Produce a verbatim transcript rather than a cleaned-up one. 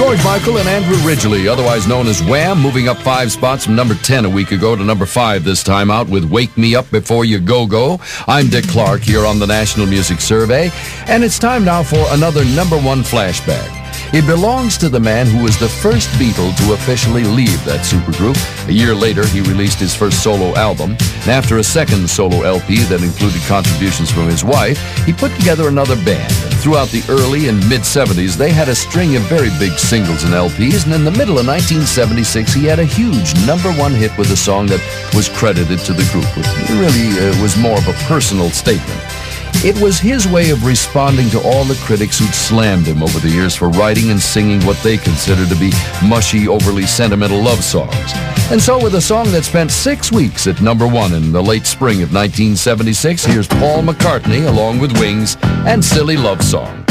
George Michael and Andrew Ridgeley, otherwise known as Wham, moving up five spots from number ten a week ago to number five this time out with Wake Me Up Before You Go-Go. I'm Dick Clark here on the National Music Survey, and it's time now for another number one flashback. It belongs to the man who was the first Beatle to officially leave that supergroup. A year later, he released his first solo album, and after a second solo L P that included contributions from his wife, he put together another band. And throughout the early and mid-seventies, they had a string of very big singles and L Ps, and in the middle of nineteen seventy-six, he had a huge number one hit with a song that was credited to the group, which really uh, was more of a personal statement. It was his way of responding to all the critics who'd slammed him over the years for writing and singing what they considered to be mushy, overly sentimental love songs. And so with a song that spent six weeks at number one in the late spring of nineteen seventy-six, here's Paul McCartney along with Wings and Silly Love Song.